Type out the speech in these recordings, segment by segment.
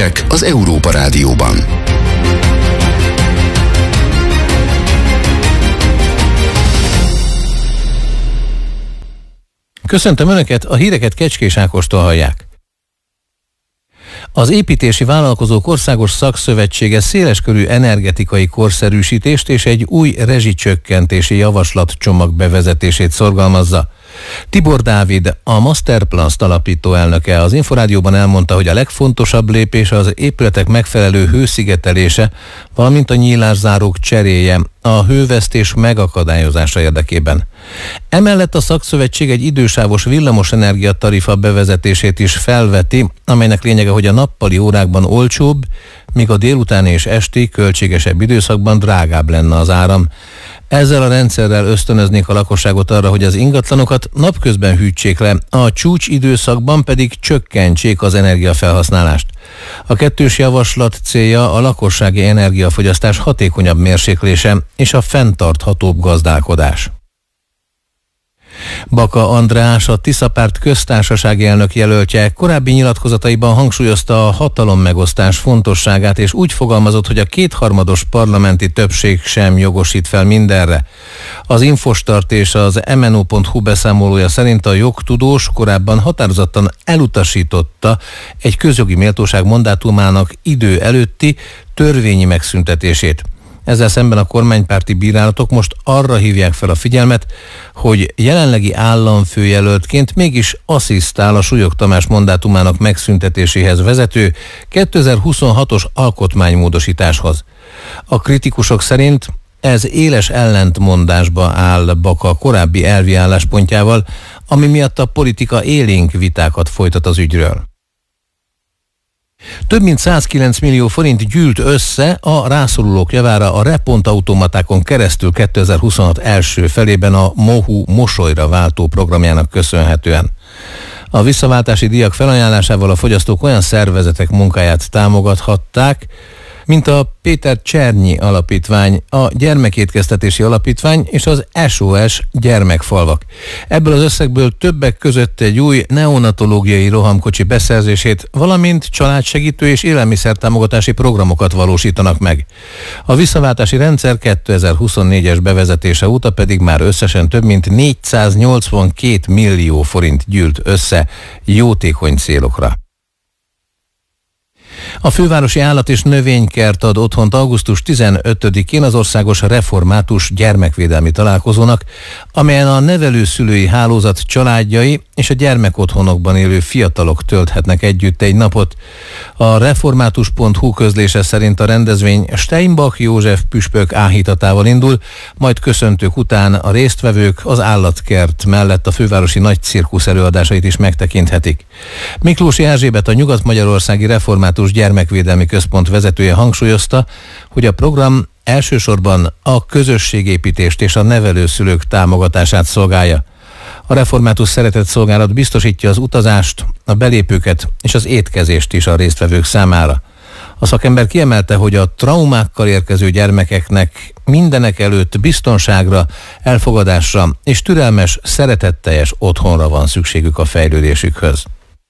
Hírek az Európa Rádióban. Köszöntöm Önöket, a híreket Kecskés Ákostól hallják. Az Építési Vállalkozók Országos Szakszövetsége széleskörű energetikai korszerűsítést és egy új rezsicsökkentési javaslatcsomag bevezetését szorgalmazza. Tibor Dávid, a Masterplast alapító elnöke az Inforádióban elmondta, hogy a legfontosabb lépés az épületek megfelelő hőszigetelése, valamint a nyílászárók cseréje a hővesztés megakadályozása érdekében. Emellett a szakszövetség egy idősávos villamosenergia tarifa bevezetését is felveti, amelynek lényege, hogy a nappali órákban olcsóbb, míg a délutáni és esti költségesebb időszakban drágább lenne az áram. Ezzel a rendszerrel ösztönöznék a lakosságot arra, hogy az ingatlanokat napközben hűtsék le, a csúcs időszakban pedig csökkentsék az energiafelhasználást. A kettős javaslat célja a lakossági energiafogyasztás hatékonyabb mérséklése és a fenntarthatóbb gazdálkodás. Baka András, a Tiszapárt köztársasági elnök jelöltje korábbi nyilatkozataiban hangsúlyozta a hatalommegosztás fontosságát, és úgy fogalmazott, hogy a kétharmados parlamenti többség sem jogosít fel mindenre. Az Infostart és az MNO.hu beszámolója szerint a jogtudós korábban határozottan elutasította egy közjogi méltóság mandátumának idő előtti törvényi megszüntetését. Ezzel szemben a kormánypárti bírálatok most arra hívják fel a figyelmet, hogy jelenlegi államfőjelöltként mégis asszisztál a Súlyog Tamás mandátumának megszüntetéséhez vezető 2026-os alkotmánymódosításhoz. A kritikusok szerint ez éles ellentmondásba áll Baka korábbi elvi álláspontjával, ami miatt a politika élénk vitákat folytat az ügyről. Több mint 109 millió forint gyűlt össze a rászorulók javára a repontautomatákon keresztül 2026 első felében a MOHU mosolyra váltó programjának köszönhetően. A visszaváltási díjak felajánlásával a fogyasztók olyan szervezetek munkáját támogathatták, mint a Péter Csernyi Alapítvány, a Gyermekétkeztetési Alapítvány és az SOS Gyermekfalvak. Ebből az összegből többek között egy új neonatológiai rohamkocsi beszerzését, valamint családsegítő és élelmiszertámogatási programokat valósítanak meg. A visszaváltási rendszer 2024-es bevezetése óta pedig már összesen több mint 482 millió forint gyűlt össze jótékony célokra. A Fővárosi Állat- és Növénykert ad otthont augusztus 15-én az Országos Református Gyermekvédelmi Találkozónak, amelyen a nevelőszülői hálózat családjai és a gyermekotthonokban élő fiatalok tölthetnek együtt egy napot. A református.hu közlése szerint a rendezvény Steinbach József püspök áhítatával indul, majd köszöntők után a résztvevők az állatkert mellett a fővárosi nagy cirkusz előadásait is megtekinthetik. Miklósi Erzsébet, a Nyugat-Magyarországi Református Gyermekvédelmi Központ vezetője hangsúlyozta, hogy a program elsősorban a közösségépítést és a nevelőszülők támogatását szolgálja. A Református Szeretetszolgálat biztosítja az utazást, a belépőket és az étkezést is a résztvevők számára. A szakember kiemelte, hogy a traumákkal érkező gyermekeknek mindenek előtt biztonságra, elfogadásra és türelmes, szeretetteljes otthonra van szükségük a fejlődésükhöz.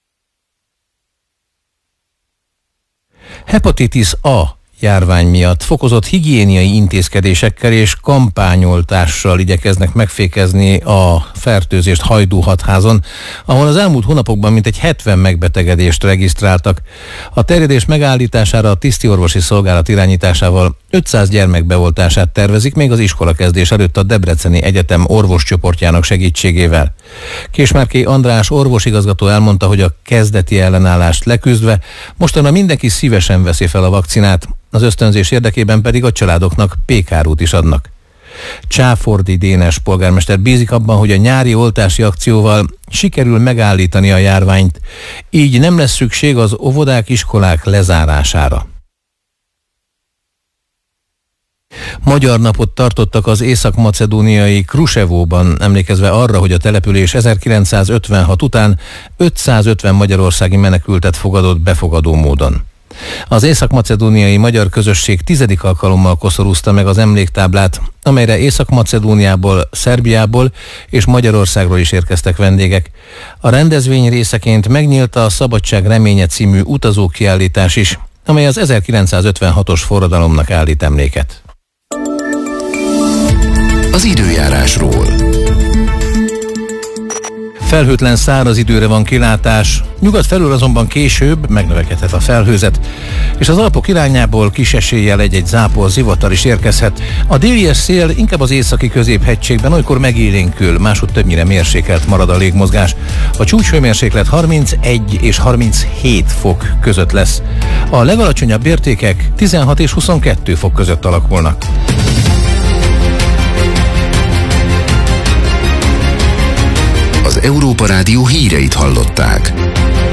Hepatitis A járvány miatt fokozott higiéniai intézkedésekkel és kampányoltással igyekeznek megfékezni a fertőzést Hajdú-Hatházon, ahol az elmúlt hónapokban mintegy 70 megbetegedést regisztráltak. A terjedés megállítására a tisztiorvosi szolgálat irányításával 500 gyermek beoltását tervezik, még az iskolakezdés előtt a Debreceni Egyetem orvoscsoportjának segítségével. Késmárki András orvosigazgató elmondta, hogy a kezdeti ellenállást leküzdve mostanra mindenki szívesen veszi fel a vakcinát, az ösztönzés érdekében pedig a családoknak pékárút is adnak. Csáfordi Dénes polgármester bízik abban, hogy a nyári oltási akcióval sikerül megállítani a járványt, így nem lesz szükség az óvodák, iskolák lezárására. Magyar napot tartottak az észak-macedóniai Krusevóban, emlékezve arra, hogy a település 1956 után 550 magyarországi menekültet fogadott befogadó módon. Az észak-macedóniai magyar közösség 10. alkalommal koszorúzta meg az emléktáblát, amelyre Észak-Macedóniából, Szerbiából és Magyarországról is érkeztek vendégek. A rendezvény részeként megnyílt a Szabadság reménye című utazókiállítás is, amely az 1956-os forradalomnak állít emléket. Az időjárásról. Felhőtlen száraz időre van kilátás, nyugat felül azonban később megnövekedhet a felhőzet, és az Alpok irányából kis eséllyel egy-egy zápor, zivatar is érkezhet. A délies szél inkább az északi középhegységben olykor megélénkül, máshogy többnyire mérsékelt marad a légmozgás. A csúcshőmérséklet 31 és 37 fok között lesz. A legalacsonyabb értékek 16 és 22 fok között alakulnak. Az Európa Rádió híreit hallották.